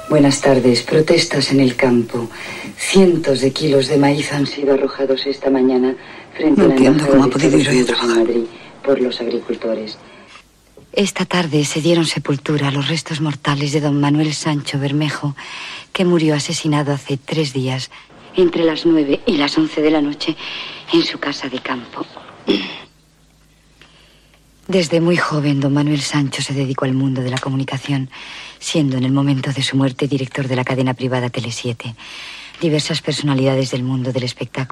Buenas tardes. Protestas en el campo. Cientos de kilos de maíz han sido arrojados esta mañana frente a la embajada de Estados Unidos en Madrid por los agricultores. Esta tarde se dieron sepultura a los restos mortales de don Manuel Sancho Bermejo, que murió asesinado hace 3 días, entre las 9 y las 11 de la noche, en su casa de campo. Desde muy joven, don Manuel Sancho se dedicó al mundo de la comunicación, siendo en el momento de su muerte director de la cadena privada Tele7. Diversas personalidades del mundo del espectáculo